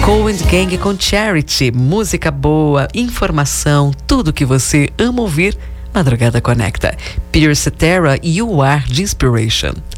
Cool and Gang com Charity, música boa, informação, tudo que você ama ouvir. Madrugada Conecta. Peter Cetera, You Are de Inspiration.